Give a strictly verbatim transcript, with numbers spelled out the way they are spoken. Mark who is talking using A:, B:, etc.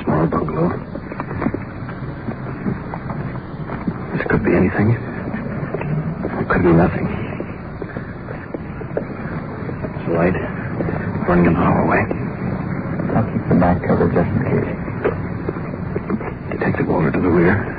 A: small bungalow. This could be anything. It could be nothing. There's a light burning in the hallway.
B: I'll keep the back covered just in case.
A: You take the boulder to the rear.